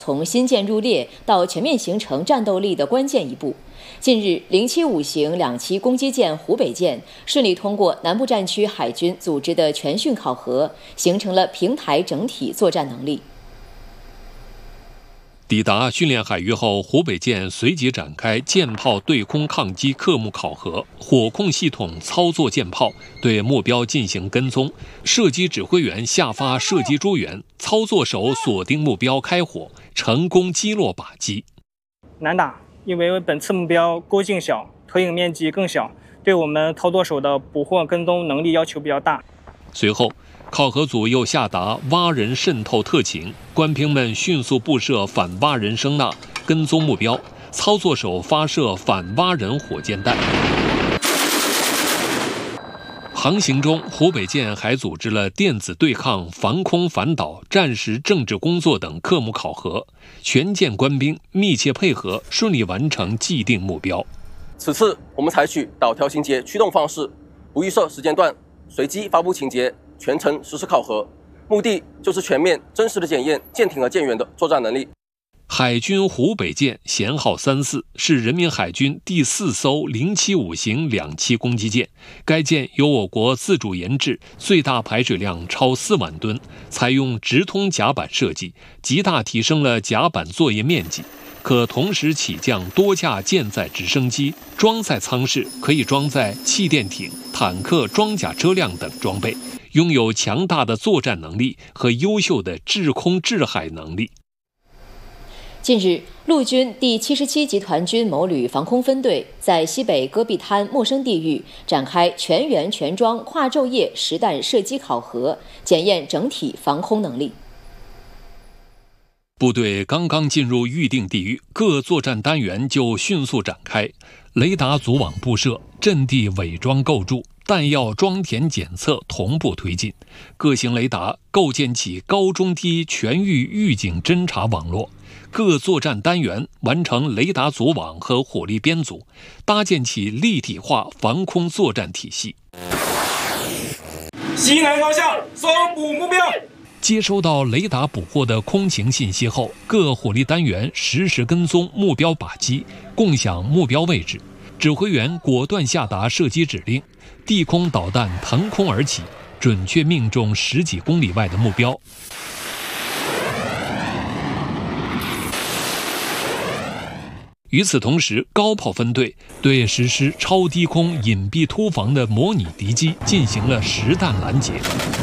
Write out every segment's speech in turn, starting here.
从新建入列到全面形成战斗力的关键一步。近日，075型2栖攻击舰湖北舰顺利通过南部战区海军组织的全训考核，形成了平台整体作战能力。 抵达训练海域后，湖北舰随即展开舰炮对空抗击科目考核，火控系统操作舰炮，对目标进行跟踪。射击指挥员下发射击诸元，操作手锁定目标开火，成功击落靶机。 难打，因为本次目标钩径小，投影面积更小，对我们操作手的捕获跟踪能力要求比较大。 随后，考核组又下达蛙人渗透特勤，官兵们迅速布设反蛙人声呐，跟踪目标，操作手发射反蛙人火箭弹。航行中，湖北舰还组织了电子对抗、防空反导、战时政治工作等科目考核，全舰官兵密切配合，顺利完成既定目标。 此次我们采取导条情节驱动方式，不预设时间段，随机发布情节，全程实施考核，目的就是全面真实的检验舰艇和舰员的作战能力。 海军湖北舰舷号34是人民海军第4艘075型2栖攻击舰，该舰由我国自主研制，最大排水量超4万吨，采用直通甲板设计，极大提升了甲板作业面积，可同时起降多架舰载直升机，装载舱室可以装载气垫艇、坦克装甲车辆等装备，拥有强大的作战能力和优秀的制空制海能力。 近日，陆军第77集团军某旅防空分队在西北戈壁滩陌生地域展开全员全装跨昼夜实弹射击考核，检验整体防空能力。 部队刚刚进入预定地域，各作战单元就迅速展开，雷达组网布设，阵地伪装构筑，弹药装填检测同步推进，各型雷达构建起高中低全域预警侦察网络，各作战单元完成雷达组网和火力编组，搭建起立体化防空作战体系。 西南方向搜捕目标。 接收到雷达捕获的空情信息后，各火力单元实时跟踪目标靶机，共享目标位置。指挥员果断下达射击指令，地空导弹腾空而起，准确命中10几公里外的目标。与此同时，高炮分队对实施超低空隐蔽突防的模拟敌机进行了实弹拦截。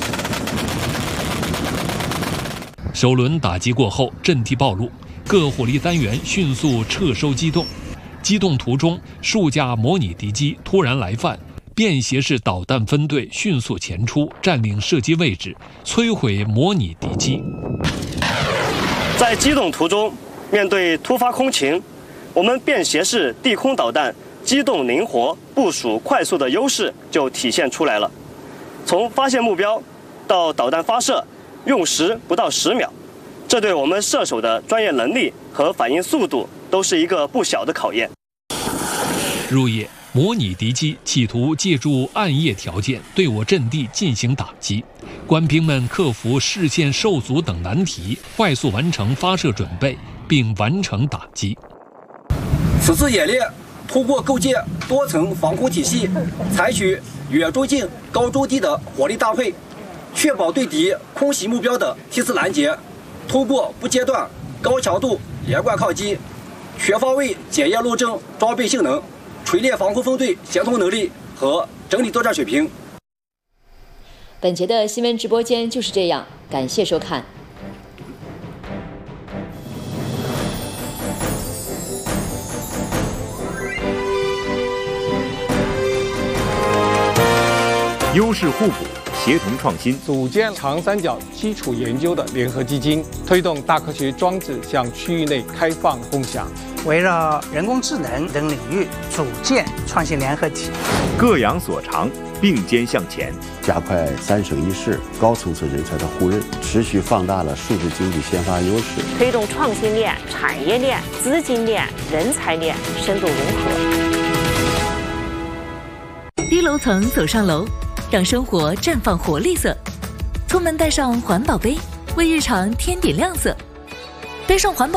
首轮打击过后，阵地暴露，各火力单元迅速撤收机动。机动途中，数架模拟敌机突然来犯，便携式导弹分队迅速前出，占领射击位置，摧毁模拟敌机。 在机动途中，面对突发空情，我们便携式地空导弹机动灵活、部署快速的优势就体现出来了。从发现目标到导弹发射，用时不到10秒，这对我们射手的专业能力和反应速度都是一个不小的考验。 入夜，模拟敌机企图借助暗夜条件对我阵地进行打击，官兵们克服视线受阻等难题，快速完成发射准备，并完成打击。 此次演练通过构建多层防空体系，采取远中近、高中低的火力搭配，确保对敌空袭目标的梯次拦截，通过不间断、高强度连贯抗击，全方位检验路证装备性能，锤炼防空分队协同能力和整体作战水平。 本节的新闻直播间就是这样，感谢收看。 优势互补，协同创新， 组建长三角基础研究的联合基金，推动大科学装置向区域内开放共享， 围绕人工智能等领域组建创新联合体， 各扬所长，并肩向前， 加快3省1市高层次人才的互认，持续放大了数字经济先发优势， 推动创新链、产业链、资金链、人才链深度融合。 低楼层走上楼，让生活绽放活力色。出门带上环保杯，为日常添点亮色。 背上环保